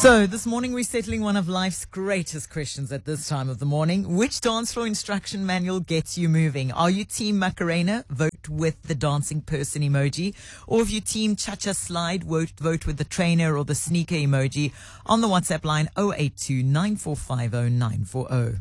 So this morning we're settling one of life's greatest questions at this time of the morning. Which dance floor instruction manual gets you moving? Are you team Macarena? Vote with the dancing person emoji. Or if you team Cha-Cha Slide, vote with the trainer or the sneaker emoji on the WhatsApp line 082 9450 940.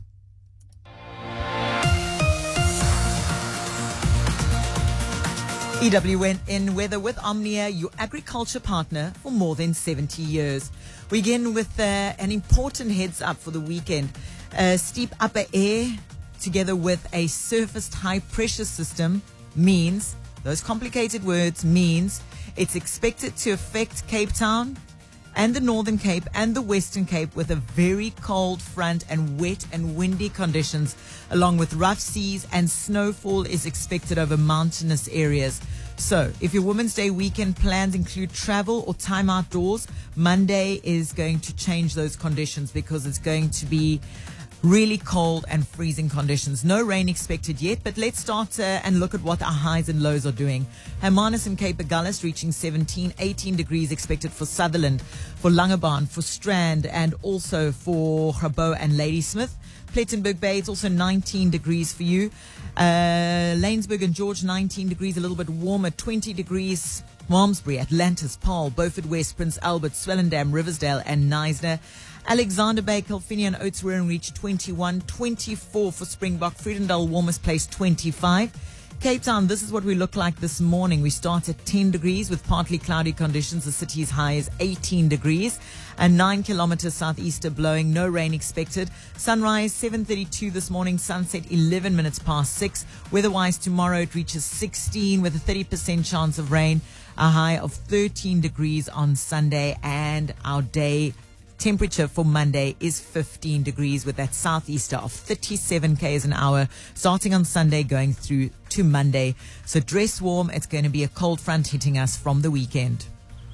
EWN weather with Omnia, your agriculture partner for more than 70 years. We begin with an important heads up for the weekend. Steep upper air together with a surfaced high pressure system means, those complicated words means, it's expected to affect Cape Town and the Northern Cape and the Western Cape with a very cold front and wet and windy conditions, along with rough seas, and snowfall is expected over mountainous areas. So, if your Women's Day weekend plans include travel or time outdoors, Monday is going to change those conditions because it's going to be really cold and freezing conditions. No rain expected yet, but let's start and look at what our highs and lows are doing. Hermanus and Cape Agulhas reaching 17, 18 degrees expected for Sutherland, for Langebaan, for Strand, and also for Grabo and Ladysmith. Plettenberg Bay, it's also 19 degrees for you. Lanesburg and George, 19 degrees, a little bit warmer, 20 degrees. Malmesbury, Atlantis, Paarl, Beaufort West, Prince Albert, Swellendam, Riversdale, and Knysna. Alexander Bay, Kilfinia and Oudtshoorn reach 21, 24 for Springbok, Vredendal, warmest place 25. Cape Town, this is what we look like this morning. We start at 10 degrees with partly cloudy conditions. The city's high is 18 degrees and 9 kilometers southeaster blowing. No rain expected. Sunrise 7:32 this morning. Sunset 11 minutes past 6. Weather-wise, tomorrow it reaches 16 with a 30% chance of rain. A high of 13 degrees on Sunday, and our day temperature for Monday is 15 degrees with that southeaster of 37 k's an hour starting on Sunday going through to Monday. So dress warm. It's going to be a cold front hitting us from the weekend.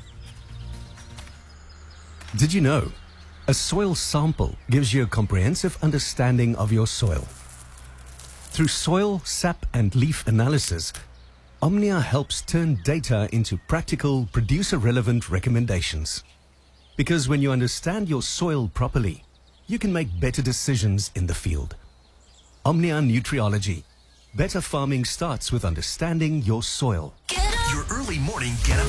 Did you know a soil sample gives you a comprehensive understanding of your soil? Through soil, sap and leaf analysis, Omnia helps turn data into practical, producer-relevant recommendations. Because when you understand your soil properly, you can make better decisions in the field. Omnia Nutriology. Better farming starts with understanding your soil. Your early morning get up